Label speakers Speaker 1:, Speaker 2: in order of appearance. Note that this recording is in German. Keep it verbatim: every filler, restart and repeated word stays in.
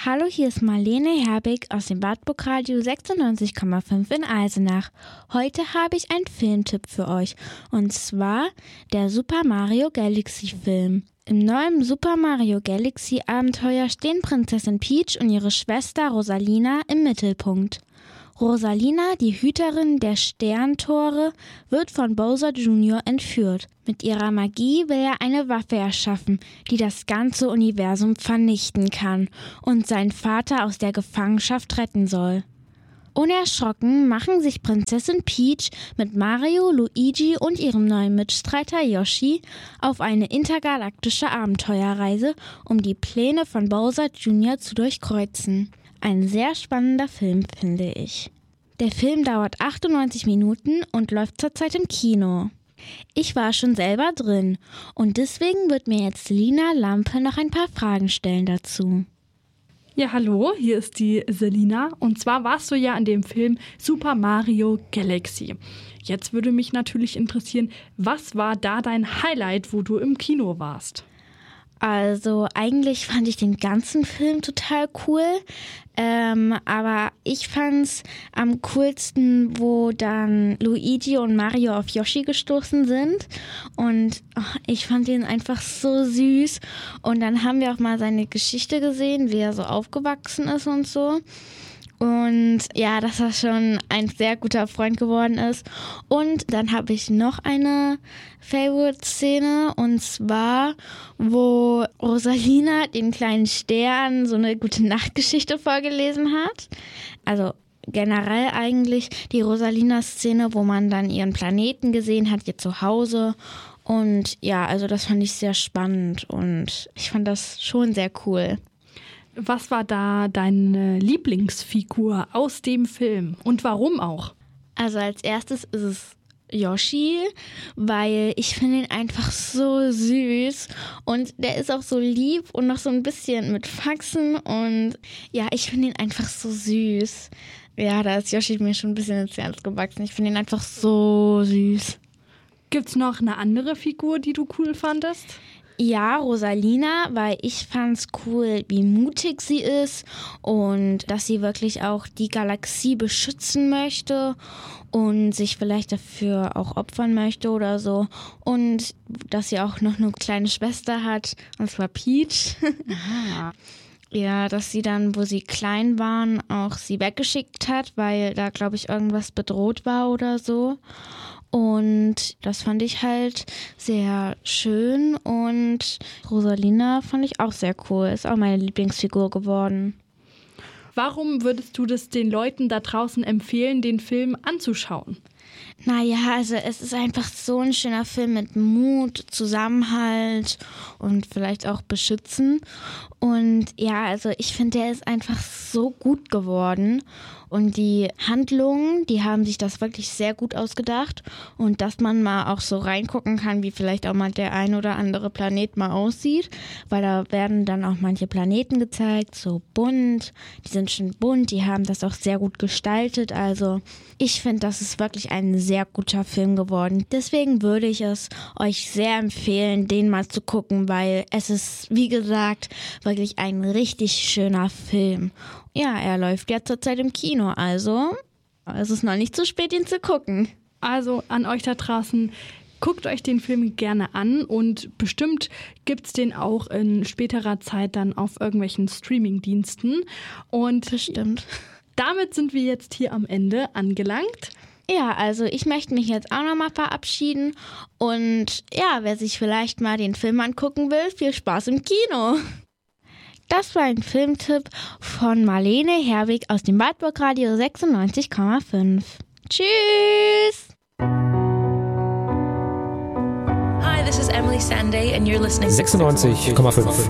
Speaker 1: Hallo, hier ist Marlene Herbig aus dem Wartburg Radio sechsundneunzig Komma fünf in Eisenach. Heute habe ich einen Filmtipp für euch, und zwar der Super Mario Galaxy Film. Im neuen Super Mario Galaxy Abenteuer stehen Prinzessin Peach und ihre Schwester Rosalina im Mittelpunkt. Rosalina, die Hüterin der Sterntore, wird von Bowser Junior entführt. Mit ihrer Magie will er eine Waffe erschaffen, die das ganze Universum vernichten kann und seinen Vater aus der Gefangenschaft retten soll. Unerschrocken machen sich Prinzessin Peach mit Mario, Luigi und ihrem neuen Mitstreiter Yoshi auf eine intergalaktische Abenteuerreise, um die Pläne von Bowser Junior zu durchkreuzen. Ein sehr spannender Film, finde ich. Der Film dauert achtundneunzig Minuten und läuft zurzeit im Kino. Ich war schon selber drin und deswegen wird mir jetzt Lina Lampe noch ein paar Fragen stellen dazu.
Speaker 2: Ja, hallo, hier ist die Selina und zwar warst du ja in dem Film Super Mario Galaxy. Jetzt würde mich natürlich interessieren, was war da dein Highlight, wo du im Kino warst?
Speaker 1: Also eigentlich fand ich den ganzen Film total cool, ähm, aber ich fand's am coolsten, wo dann Luigi und Mario auf Yoshi gestoßen sind und oh, ich fand ihn einfach so süß und dann haben wir auch mal seine Geschichte gesehen, wie er so aufgewachsen ist und so. Und ja, dass er schon ein sehr guter Freund geworden ist. Und dann habe ich noch eine Favorite-Szene, und zwar, wo Rosalina den kleinen Stern so eine Gute-Nacht-Geschichte vorgelesen hat. Also generell eigentlich die Rosalina-Szene, wo man dann ihren Planeten gesehen hat, ihr Zuhause. Und ja, also das fand ich sehr spannend und ich fand das schon sehr cool.
Speaker 2: Was war da deine Lieblingsfigur aus dem Film und warum auch?
Speaker 1: Also als erstes ist es Yoshi, weil ich finde ihn einfach so süß und der ist auch so lieb und noch so ein bisschen mit Faxen und ja, ich finde ihn einfach so süß. Ja, da ist Yoshi mir schon ein bisschen ins Herz gewachsen. Ich finde ihn einfach so süß.
Speaker 2: Gibt's noch eine andere Figur, die du cool fandest?
Speaker 1: Ja, Rosalina, weil ich fand's cool, wie mutig sie ist und dass sie wirklich auch die Galaxie beschützen möchte und sich vielleicht dafür auch opfern möchte oder so. Und dass sie auch noch eine kleine Schwester hat, und zwar Peach. Aha. Ja, dass sie dann, wo sie klein waren, auch sie weggeschickt hat, weil da, glaube ich, irgendwas bedroht war oder so. Und das fand ich halt sehr schön und Rosalina fand ich auch sehr cool. Ist auch meine Lieblingsfigur geworden.
Speaker 2: Warum würdest du das den Leuten da draußen empfehlen, den Film anzuschauen?
Speaker 1: Naja, also es ist einfach so ein schöner Film mit Mut, Zusammenhalt und vielleicht auch Beschützen. Und ja, also ich finde, der ist einfach so gut geworden. Und die Handlungen, die haben sich das wirklich sehr gut ausgedacht. Und dass man mal auch so reingucken kann, wie vielleicht auch mal der ein oder andere Planet mal aussieht. Weil da werden dann auch manche Planeten gezeigt, so bunt. Die sind schon bunt, die haben das auch sehr gut gestaltet. Also ich finde, das ist wirklich ein sehr guter Film geworden. Deswegen würde ich es euch sehr empfehlen, den mal zu gucken, weil es ist, wie gesagt, wirklich ein richtig schöner Film. Ja, er läuft ja zurzeit im Kino, also es ist noch nicht zu spät, ihn zu gucken.
Speaker 2: Also an euch da draußen, guckt euch den Film gerne an und bestimmt gibt es den auch in späterer Zeit dann auf irgendwelchen Streamingdiensten. Und
Speaker 1: bestimmt.
Speaker 2: Damit sind wir jetzt hier am Ende angelangt.
Speaker 1: Ja, also ich möchte mich jetzt auch nochmal verabschieden und ja, wer sich vielleicht mal den Film angucken will, viel Spaß im Kino. Das war ein Filmtipp von Marlene Herwig aus dem Wartburg Radio sechsundneunzig Komma fünf. Tschüss!
Speaker 3: Hi, this is Emily Sande and you're listening
Speaker 4: sechsundneunzig Komma fünf.